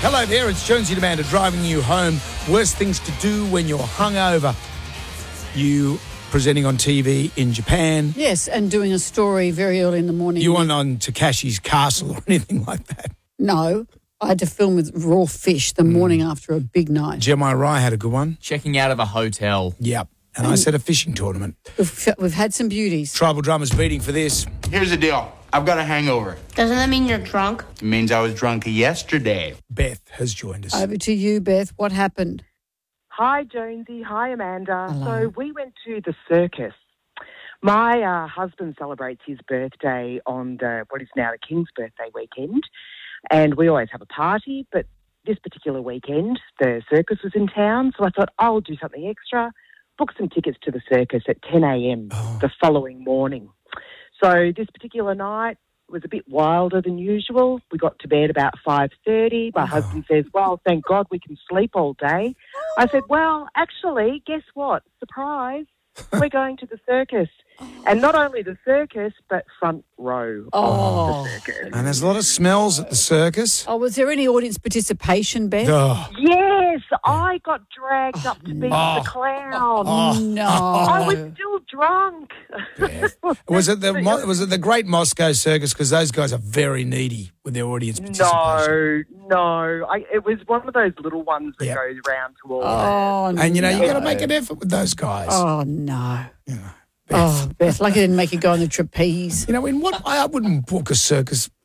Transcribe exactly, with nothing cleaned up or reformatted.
Hello there, it's Jonesy Demander driving you home. Worst things to do when you're hungover. You presenting on T V in Japan. Yes, and doing a story very early in the morning. You weren't on Takashi's Castle or anything like that. No, I had to film with raw fish the morning after a big night. Jeremiah Rye had a good one. Checking out of a hotel. Yep. And I said a fishing tournament. We've, we've had some beauties. Tribal Drummers beating for this. Here's the deal. I've got a hangover. Doesn't that mean you're drunk? It means I was drunk yesterday. Beth has joined us. Over to you, Beth. What happened? Hi, Jonesy. Hi, Amanda. Hello. So we went to the circus. My uh, husband celebrates his birthday on the what is now the King's birthday weekend, and we always have a party, but this particular weekend, the circus was in town, so I thought, I'll do something extra, book some tickets to the circus at ten a.m. Oh. the following morning. So this particular night was a bit wilder than usual. We got to bed about five thirty. My Oh. husband says, well, thank God we can sleep all day. I said, well, actually, guess what? Surprise. We're going to the circus. And not only the circus, but front row Oh. of the circus. And there's a lot of smells at the circus. Oh, was there any audience participation, Beth? Oh. Yes, I got dragged up to be Oh. the clown. Oh. No. I was still drunk. Beth. Was it the Mo- was it the Great Moscow Circus? Because those guys are very needy with their audience participation. No, no. I, it was one of those little ones that Yep. goes round to all. Oh, And you know, no. you got to make an effort with those guys. Oh, no. You know, Oh, Beth, lucky I didn't make you go on the trapeze. You know, in what I wouldn't book a circus